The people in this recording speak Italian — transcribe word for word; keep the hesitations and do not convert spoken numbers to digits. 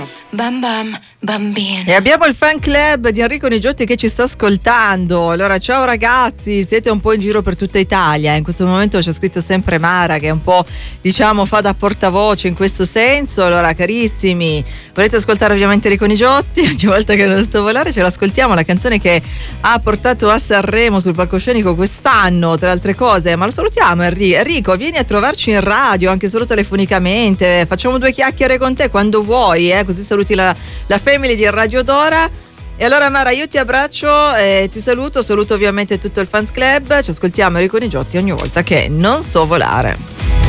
Bam bam bambino. E abbiamo il fan club di Enrico Nigiotti che ci sta ascoltando. Allora, ciao ragazzi, siete un po' in giro per tutta Italia. In questo momento c'è scritto sempre Mara, che un po', diciamo, fa da portavoce in questo senso. Allora, carissimi, volete ascoltare ovviamente Enrico Nigiotti? Ogni volta che non so volare ce l'ascoltiamo, la canzone che ha portato a Sanremo sul palcoscenico quest'anno, tra le altre cose. Ma lo salutiamo Enrico. Enrico, vieni a trovarci in radio, anche solo telefonicamente. Facciamo due chiacchiere con te quando vuoi, eh? Così saluti La, la family di Radio Dora. E allora Mara, io ti abbraccio e ti saluto, saluto ovviamente tutto il fans club. Ci ascoltiamo Enrico Nigiotti ogni volta che non so volare.